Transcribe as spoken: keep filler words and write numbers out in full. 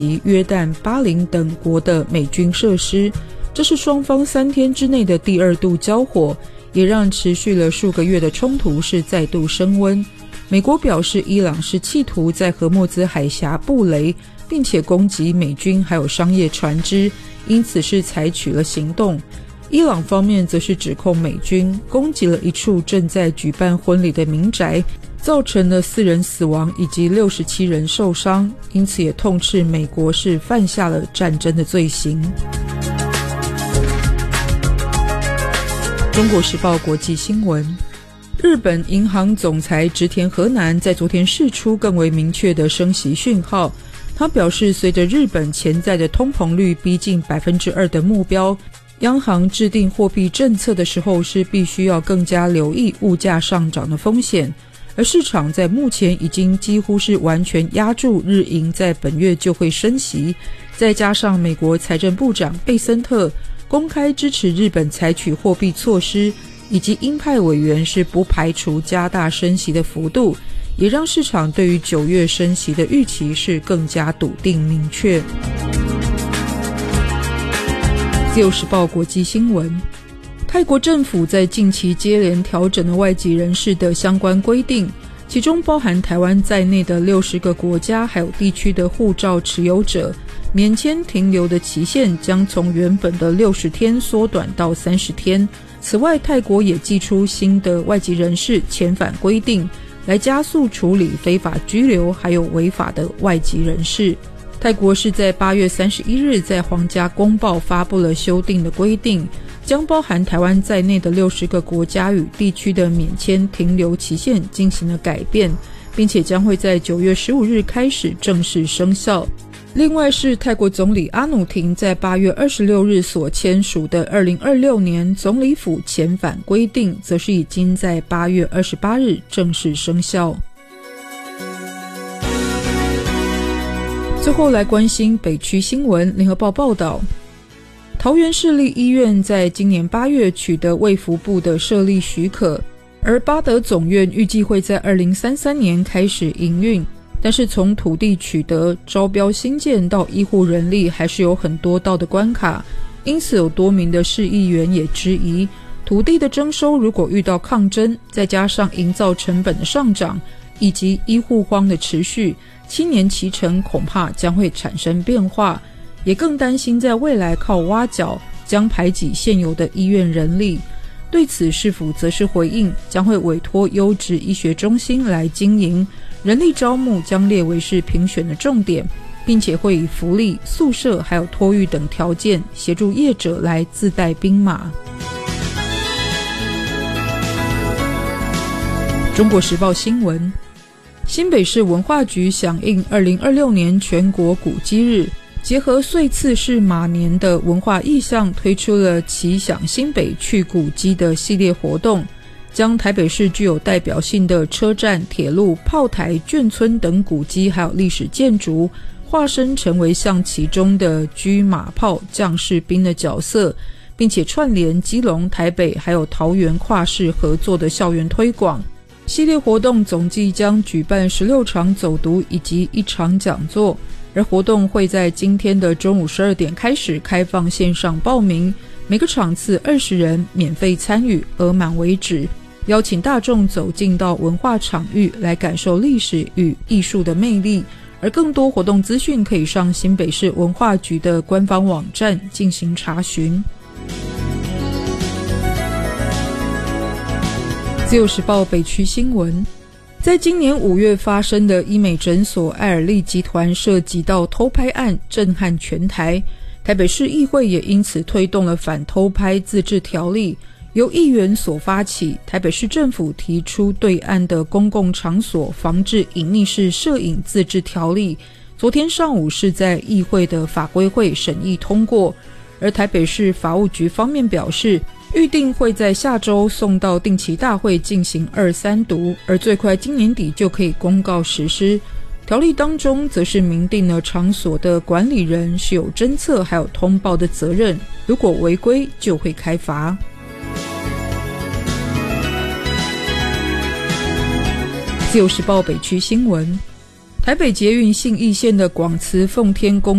及约旦、巴林等国的美军设施。这是双方三天之内的第二度交火，也让持续了数个月的冲突是再度升温。美国表示，伊朗是企图在荷默兹海峡布雷，并且攻击美军还有商业船只，因此是采取了行动。伊朗方面则是指控美军攻击了一处正在举办婚礼的民宅，造成了四人死亡以及六十七人受伤，因此也痛斥美国是犯下了战争的罪行。中国时报国际新闻，日本银行总裁植田和男在昨天释出更为明确的升息讯号。他表示，随着日本潜在的通膨率逼近 百分之二 的目标，央行制定货币政策的时候是必须要更加留意物价上涨的风险。而市场在目前已经几乎是完全压住日银在本月就会升息，再加上美国财政部长贝森特公开支持日本采取货币措施，以及鹰派委员是不排除加大升息的幅度，也让市场对于九月升息的预期是更加笃定明确。自由时报国际新闻，泰国政府在近期接连调整了外籍人士的相关规定，其中包含台湾在内的六十个国家还有地区的护照持有者，免签停留的期限将从原本的六十天缩短到三十天。此外，泰国也祭出新的外籍人士遣返规定，来加速处理非法居留还有违法的外籍人士。泰国是在八月三十一日在皇家公报发布了修订的规定，将包含台湾在内的六十个国家与地区的免签停留期限进行了改变，并且将会在九月十五日开始正式生效。另外是泰国总理阿努廷在八月二十六日所签署的二零二六年总理府遣返规定，则是已经在八月二十八日正式生效。最后来关心北区新闻，联合报报道，桃园市立医院在今年八月取得卫福部的设立许可，而八德总院预计会在二零三三年开始营运。但是从土地取得、招标新建到医护人力还是有很多道的关卡，因此有多名的市议员也质疑，土地的征收如果遇到抗争，再加上营造成本的上涨，以及医护荒的持续，七年期程恐怕将会产生变化，也更担心在未来靠挖角将排挤现有的医院人力。对此市府则是回应，将会委托优质医学中心来经营，人力招募将列为是评选的重点，并且会以福利、宿舍还有托育等条件协助业者来自带兵马。中国时报新闻，新北市文化局响应二零二六年全国古迹日，结合岁次是马年的文化意象，推出了奇想新北去古迹的系列活动，将台北市具有代表性的车站、铁路、炮台、眷村等古迹还有历史建筑，化身成为像其中的车马炮将士兵的角色，并且串联基隆、台北还有桃园跨市合作的校园推广。系列活动总计将举办十六场走读以及一场讲座，而活动会在今天的中午十二点开始开放线上报名，每个场次二十人，免费参与，额满为止，邀请大众走进到文化场域来感受历史与艺术的魅力。而更多活动资讯可以上新北市文化局的官方网站进行查询。自由时报北区新闻，在今年五月发生的医美诊所爱尔利集团涉及到偷拍案震撼全台，台北市议会也因此推动了反偷拍自治条例，由议员所发起，台北市政府提出对岸的公共场所防治隐匿式摄影自治条例，昨天上午是在议会的法规会审议通过，而台北市法务局方面表示，预定会在下周送到定期大会进行二三读，而最快今年底就可以公告实施。条例当中则是明定了场所的管理人是有侦测还有通报的责任，如果违规就会开罚。自由时报北区新闻， 台北捷运信义线的广慈奉天宫